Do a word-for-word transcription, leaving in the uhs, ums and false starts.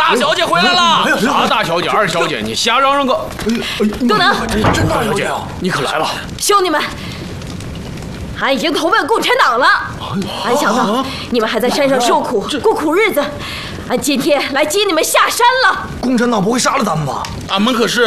大小姐回来了！啥大小姐、二小姐，你瞎嚷嚷个！ 东能， 真大小姐，你可来了！ 兄弟们，俺已经投奔共产党了。俺想到你们还在山上受苦过苦日子，俺今天来接你们下山了。 共产党不会杀了咱们吧？ 俺们可是